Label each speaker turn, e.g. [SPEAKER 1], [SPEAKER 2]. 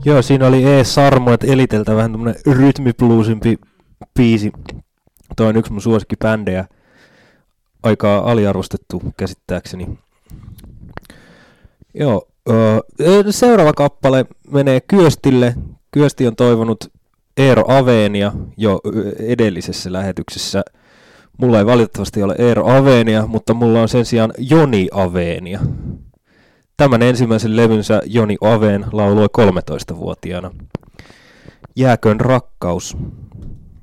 [SPEAKER 1] Joo, siinä oli Sarmoet Eliteltä vähän tämmönen rytmibluesimpi biisi. Toi on yksi mun suosikkibändejä. Aika aliarvostettu käsittääkseni. Joo, seuraava kappale menee Kyöstille. Kyösti on toivonut Eero Aveenia jo edellisessä lähetyksessä. Mulla ei valitettavasti ole Eero Aveenia, mutta mulla on sen sijaan Joni Aveenia. Tämän ensimmäisen levynsä Joni Aveen lauloi 13-vuotiaana. Jääköön rakkaus.